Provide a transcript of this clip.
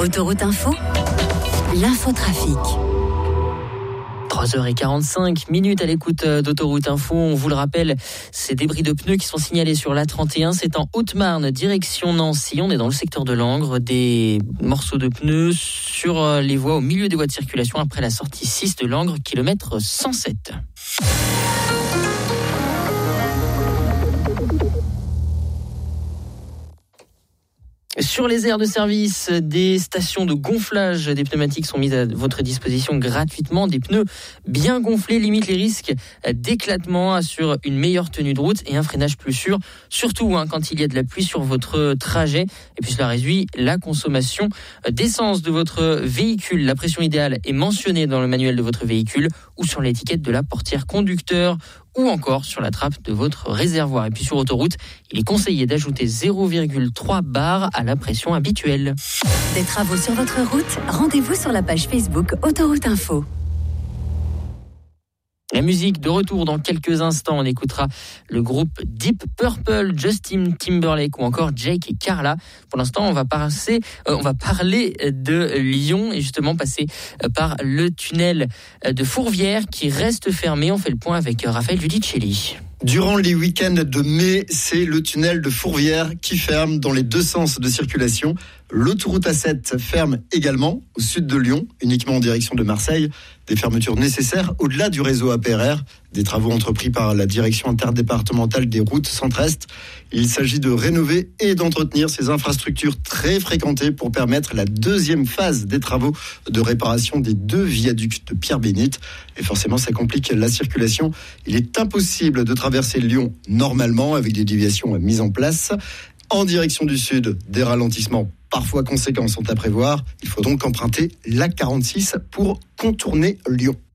Autoroute Info, l'infotrafic. 3h45 à l'écoute d'Autoroute Info. On vous le rappelle, ces débris de pneus qui sont signalés sur l'A31, c'est en Haute-Marne, direction Nancy. On est dans le secteur de Langres. Des morceaux de pneus sur les voies, au milieu des voies de circulation, après la sortie 6 de Langres, kilomètre 107. Sur les aires de service, des stations de gonflage des pneumatiques sont mises à votre disposition gratuitement. Des pneus bien gonflés limitent les risques d'éclatement, assurent une meilleure tenue de route et un freinage plus sûr, surtout quand il y a de la pluie sur votre trajet. Et puis cela réduit la consommation d'essence de votre véhicule. La pression idéale est mentionnée dans le manuel de votre véhicule ou sur l'étiquette de la portière conducteur, ou encore sur la trappe de votre réservoir. Et puis sur autoroute, il est conseillé d'ajouter 0,3 bar à la pression habituelle. Des travaux sur votre route, rendez-vous sur la page Facebook Autoroute Info. La musique de retour dans quelques instants. On écoutera le groupe Deep Purple, Justin Timberlake ou encore Jake et Carla. Pour l'instant, on va parler de Lyon et justement passer par le tunnel de Fourvière qui reste fermé. On fait le point avec Raphaël Giudicelli. Durant les week-ends de mai, c'est le tunnel de Fourvière qui ferme dans les deux sens de circulation. L'autoroute A7 ferme également au sud de Lyon, uniquement en direction de Marseille. Des fermetures nécessaires au-delà du réseau APRR, des travaux entrepris par la direction interdépartementale des routes Centre-Est. Il s'agit de rénover et d'entretenir ces infrastructures très fréquentées pour permettre la deuxième phase des travaux de réparation des deux viaducs de Pierre-Bénite. Et forcément, ça complique la circulation. Il est impossible de traverser Lyon normalement avec des déviations mises en place. En direction du sud, des ralentissements parfois conséquents sont à prévoir. Il faut donc emprunter l'A46 pour contourner Lyon.